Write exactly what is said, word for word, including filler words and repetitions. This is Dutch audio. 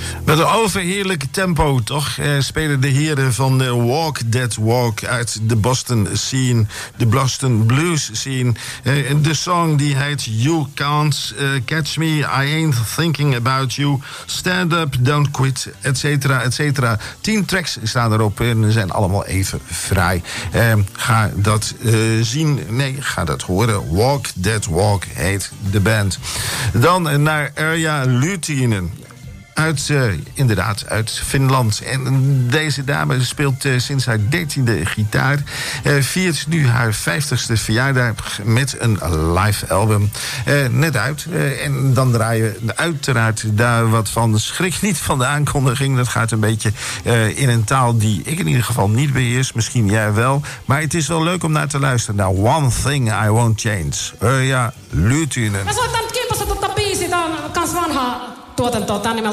Met een overheerlijke tempo, toch? Eh, spelen de heren van uh, Walk That Walk uit de Boston scene, de Boston blues scene. Uh, de song die heet You Can't uh, Catch Me, I Ain't Thinking About You, Stand Up, Don't Quit, et cetera, et cetera. Tien tracks staan erop en ze zijn allemaal even vrij. Uh, ga dat uh, zien, nee, ga dat horen. Walk That Walk heet de band. Dan naar Erja Lutinen. Uit, uh, inderdaad, uit Finland. En deze dame speelt uh, sinds haar dertiende gitaar. Uh, viert nu haar vijftigste verjaardag met een live album. Uh, net uit. Uh, en dan draaien we uiteraard daar wat van. Schrik niet van de aankondiging. Dat gaat een beetje uh, in een taal die ik in ieder geval niet beheers. Misschien jij wel. Maar het is wel leuk om naar te luisteren. Naar One Thing I Won't Change. Erja Lutinen. Mä soitan nyt kilpassa tota biisi. Tää on kans vanha tuotantoa. Tää on